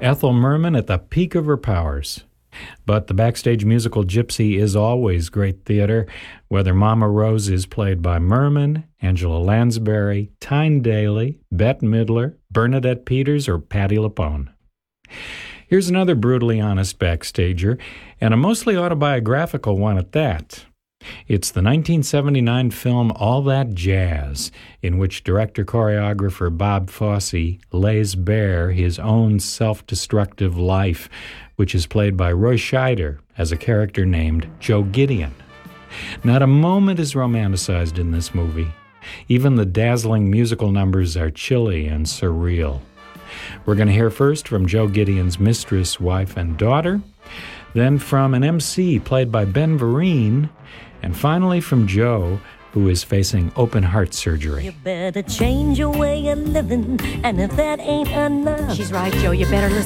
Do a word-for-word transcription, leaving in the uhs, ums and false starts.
Ethel Merman at the peak of her powers. But the backstage musical Gypsy is always great theater, whether Mama Rose is played by Merman, Angela Lansbury, Tyne Daly, Bette Midler, Bernadette Peters, or Patti LuPone. Here's another brutally honest backstager, and a mostly autobiographical one at that. It's the nineteen seventy-nine film All That Jazz, in which director-choreographer Bob Fosse lays bare his own self-destructive life, which is played by Roy Scheider as a character named Joe Gideon. Not a moment is romanticized in this movie. Even the dazzling musical numbers are chilly and surreal. We're going to hear first from Joe Gideon's mistress, wife, and daughter, then from an M C played by Ben Vereen, and finally from Joe, who is facing open heart surgery. You better change your way of living, and if that ain't enough, she's right, Joe. You better listen.